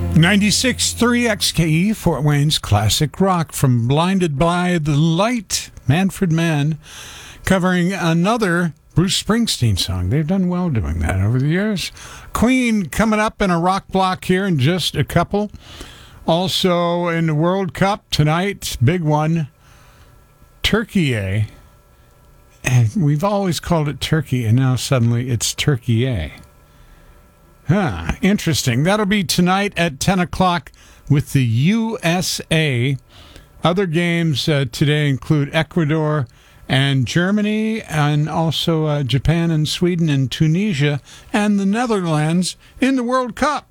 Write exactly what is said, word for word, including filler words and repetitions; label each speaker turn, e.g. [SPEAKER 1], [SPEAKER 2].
[SPEAKER 1] ninety-six point three X K E, Fort Wayne's classic rock, from Blinded by the Light, Manfred Mann, covering another Bruce Springsteen song. They've done well doing that over the years. Queen coming up in a rock block here in just a couple. Also in the World Cup tonight, big one, Turkey. And we've always called it Turkey, and now suddenly it's Turkey. Huh, interesting. That'll be tonight at ten o'clock with the U S A. Other games uh, today include Ecuador and Germany, and also uh, Japan and Sweden and Tunisia and the Netherlands in the World Cup.